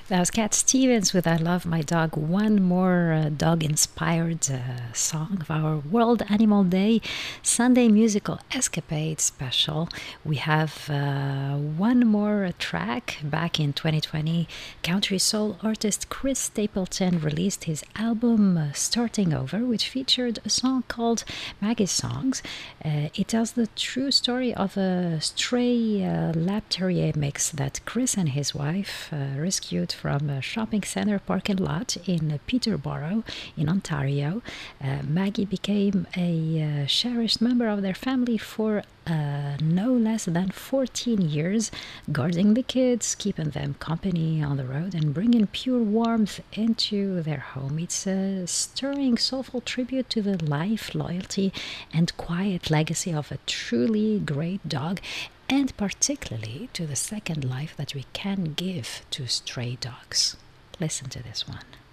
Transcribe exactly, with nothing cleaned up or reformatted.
That was Cat Stevens with I Love My Dog. One more uh, dog inspired uh, song of our World Animal Day Sunday Musical Escapade special. We have uh, one more track. Back in twenty twenty, country soul artist Chris Stapleton released his album uh, Starting Over, which featured a song called Maggie's Songs. Uh, it tells the true story of a stray uh, lab terrier mix that Chris and his wife uh, rescued from a shopping center parking lot in Peterborough, in Ontario. Uh, Maggie became a uh, cherished member of their family for uh, no less than fourteen years, guarding the kids, keeping them company on the road, and bringing pure warmth into their home. It's a stirring, soulful tribute to the life, loyalty, and quiet legacy of a truly great dog, and particularly to the second life that we can give to stray dogs. Listen to this one.